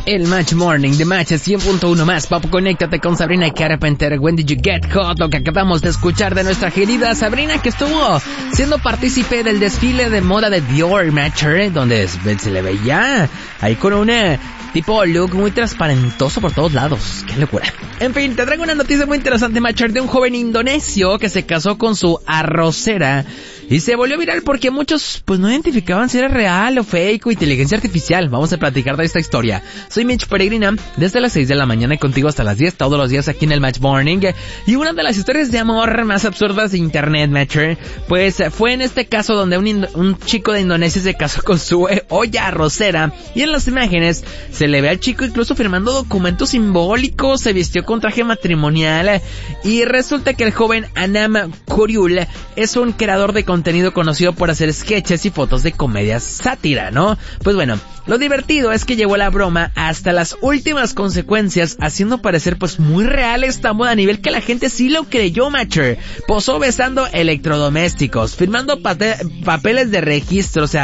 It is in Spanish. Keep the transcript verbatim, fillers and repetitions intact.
El Match Morning de Match cien punto uno más. Papu, conéctate con Sabrina Carpenter. When did you get caught? Lo que acabamos de escuchar de nuestra querida Sabrina, que estuvo siendo partícipe del desfile de moda de Dior, Matcher, donde se le veía ahí con una tipo look muy transparentoso por todos lados. ¡Qué locura! En fin, te traigo una noticia muy interesante, Matcher, de un joven indonesio que se casó con su arrocera y se volvió viral porque muchos pues no identificaban si era real o fake o inteligencia artificial. Vamos a platicar de esta historia. Soy Mitch Peregrina, desde las seis de la mañana y contigo hasta las diez, todos los días aquí en el Match Morning. Y una de las historias de amor más absurdas de internet, Matcher, pues fue en este caso donde un, indo- un chico de Indonesia se casó con su eh, olla arrocera, y en las imágenes se le ve al chico incluso firmando documentos simbólicos, se vistió con traje matrimonial, y resulta que el joven Anam Kuriul es un creador de contenido conocido por hacer sketches y fotos de comedia sátira, ¿no? Pues bueno, lo divertido es que llevó la broma hasta las últimas consecuencias, haciendo parecer pues muy real esta moda, a nivel que la gente sí lo creyó, Matcher. Posó besando electrodomésticos, firmando pate- papeles de registro, o sea,